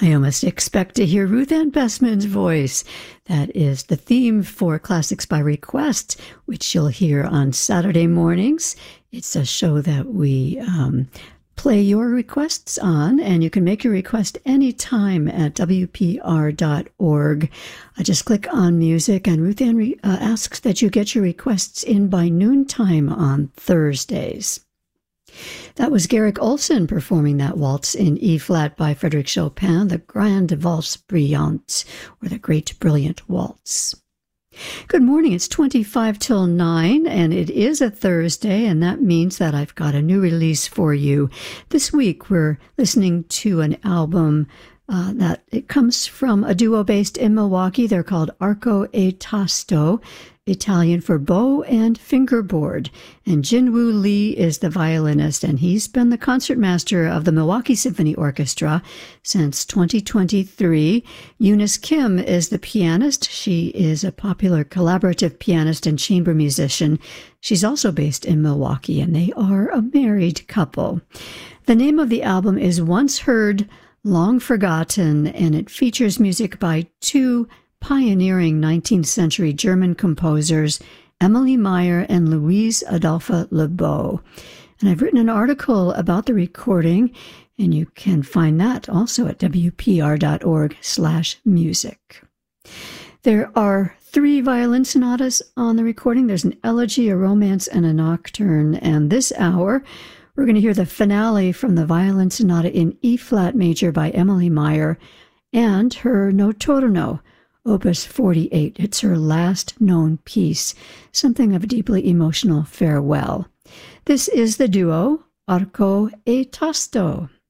I almost expect to hear Ruth Ann Bestman's voice. That is the theme for Classics by Request, which you'll hear on Saturday mornings. It's a show that we play your requests on, and you can make your request anytime at WPR.org. Just click on music, and Ruth Ann asks that you get your requests in by noontime on Thursdays. That was Garrick Olson performing that waltz in E-flat by Frédéric Chopin, the Grande Valse Brillante, or the Great Brilliant Waltz. Good morning, it's 25 till 9, and it is a Thursday, and that means that I've got a new release for you. This week we're listening to an album that it comes from a duo based in Milwaukee. They're called Arco e Tasto, Italian for bow and fingerboard. And Jinwoo Lee is the violinist, and he's been the concertmaster of the Milwaukee Symphony Orchestra since 2023. Eunice Kim is the pianist. She is a popular collaborative pianist and chamber musician. She's also based in Milwaukee, and they are a married couple. The name of the album is Once Heard, Long Forgotten, and it features music by two pioneering 19th century German composers, Emily Meyer and Louise Adolphe Lebeau. And I've written an article about the recording, and you can find that also at WPR.org/music. There are 3 violin sonatas on the recording. There's an elegy, a romance, and a nocturne. And this hour, we're going to hear the finale from the violin sonata in E-flat major by Emily Meyer and her Notturno, Opus 48. It's her last known piece, something of a deeply emotional farewell. This is the duo Arco e Tasto.